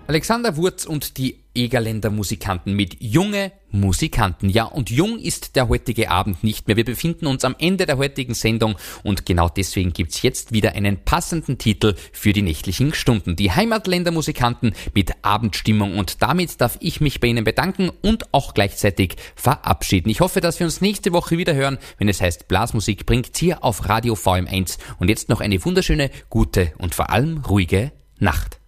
Alexander Wurz und die Egerländer Musikanten mit Junge Musikanten. Ja, und jung ist der heutige Abend nicht mehr. Wir befinden uns am Ende der heutigen Sendung und genau deswegen gibt's jetzt wieder einen passenden Titel für die nächtlichen Stunden. Die Heimatländer Musikanten mit Abendstimmung, und damit darf ich mich bei Ihnen bedanken und auch gleichzeitig verabschieden. Ich hoffe, dass wir uns nächste Woche wieder hören, wenn es heißt Blasmusik bringt's hier auf Radio VM1. Und jetzt noch eine wunderschöne, gute und vor allem ruhige Nacht.